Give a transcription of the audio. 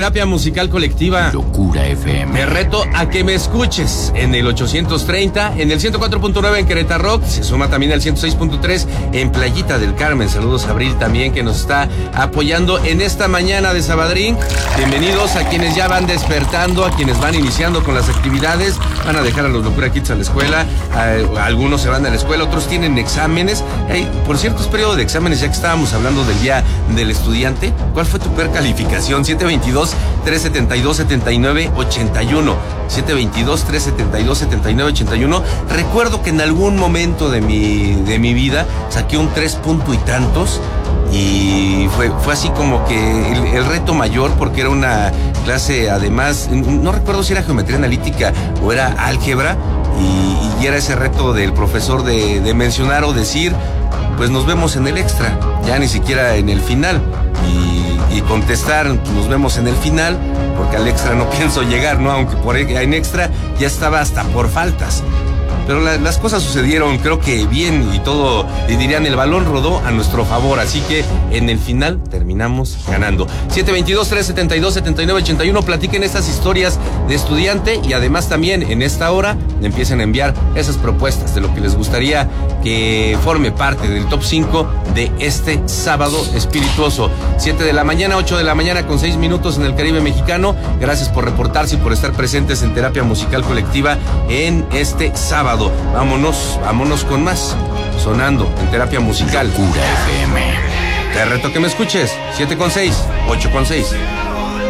Terapia Musical Colectiva. Locura FM. Te reto a que me escuches en el 830, en el 104.9 en Querétaro Rock. Se suma también al 106.3 en Playita del Carmen. Saludos a Abril también, que nos está apoyando en esta mañana de Sabadrín. Bienvenidos a quienes ya van despertando, a quienes van iniciando con las actividades. Van a dejar a los Locura Kids a la escuela. Algunos se van a la escuela, otros tienen exámenes. Por cierto, es periodo de exámenes, ya que estábamos hablando del Día del Estudiante. ¿Cuál fue tu peor calificación? 722-372-7981. 722-372-7981. Recuerdo que en algún momento de mi vida saqué un 3 punto y tantos. Y fue así como que el reto mayor, porque era una clase, además, no recuerdo si era geometría analítica o era álgebra, y era ese reto del profesor de mencionar o decir, pues nos vemos en el extra, ya ni siquiera en el final, y contestar, nos vemos en el final, porque al extra no pienso llegar, ¿no? Aunque en extra ya estaba hasta por faltas. Pero las cosas sucedieron, creo que bien, y todo, y dirían, el balón rodó a nuestro favor, así que en el final terminamos ganando. 722-372-7981, platiquen estas historias de estudiante, y además también en esta hora empiecen a enviar esas propuestas de lo que les gustaría que forme parte del top 5 de este sábado espirituoso. 7 de la mañana, 8 de la mañana con 6 minutos en el Caribe mexicano. Gracias por reportarse y por estar presentes en Terapia Musical Colectiva en este sábado. Vámonos con más, sonando en Terapia Musical. Locura FM. Te reto que me escuches. 7 con 6, 8 con 6.